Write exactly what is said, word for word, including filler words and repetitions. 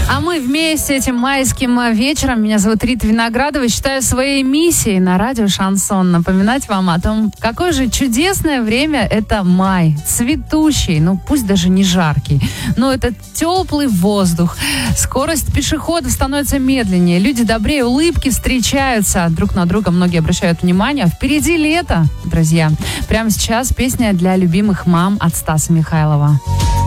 А мы вместе этим майским вечером, меня зовут Рита Виноградова, считаю своей миссией на радио «Шансон» напоминать вам о том, какое же чудесное время это май. Цветущий, ну пусть даже не жаркий, но это теплый воздух. Скорость пешеходов становится медленнее, люди добрее, улыбки встречаются друг на друга, многие обращают внимание. Впереди лето, друзья. Прямо сейчас песня для любимых мам от Стаса Михайлова.